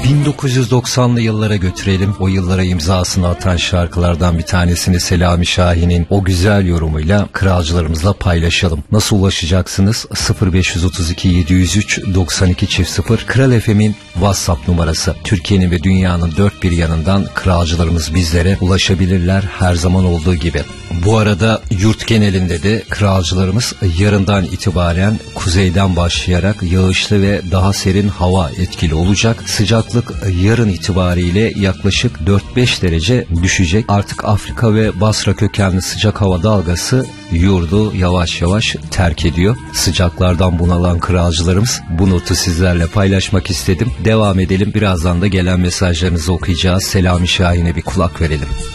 1990'lı yıllara götürelim. O yıllara imzasını atan şarkılardan bir tanesini Selami Şahin'in o güzel yorumuyla kralcılarımızla paylaşalım. Nasıl ulaşacaksınız? 0532 703 9200 Kral FM'in WhatsApp numarası. Türkiye'nin ve dünyanın dört bir yanından kralcılarımız bizlere ulaşabilirler her zaman olduğu gibi. Bu arada yurt genelinde de kralcılarımız yarından itibaren kuzeyden başlayarak yağışlı ve daha serin hava etkili olacak. Sıcaklık yarın itibariyle yaklaşık 4-5 derece düşecek. Artık Afrika ve Basra kökenli sıcak hava dalgası yurdu yavaş yavaş terk ediyor. Sıcaklardan bunalan kralcılarımız, bu notu sizlerle paylaşmak istedim. Devam edelim. Birazdan da gelen mesajlarınızı okuyacağız. Selami Şahin'e bir kulak verelim.